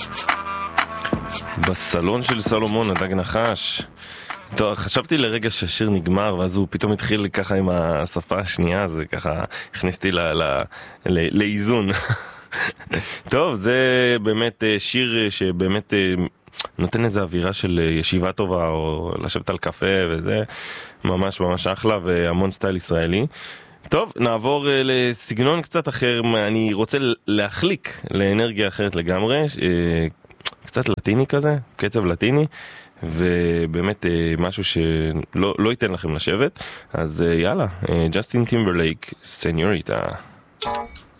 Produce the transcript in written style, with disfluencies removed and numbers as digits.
בסלון של סלומון, הדג נחש. טוב, חשבתי לרגע שהשיר נגמר, ואז הוא פתאום התחיל ככה עם השפה השנייה, זה ככה הכניסתי לאיזון. טוב, זה באמת שיר שבאמת נותן איזו אווירה של ישיבה טובה, או לשבת על קפה וזה, ממש ממש אחלה, והמון סטייל ישראלי. טוב, נעבור לסגנון קצת אחר, אני רוצה להחליק לאנרגיה אחרת לגמרי, קצת לטיני כזה, קצב לטיני, ובאמת משהו שלא ייתן לכם לשבת, אז יאללה, ג'סטין טימברלייק, סניוריטה.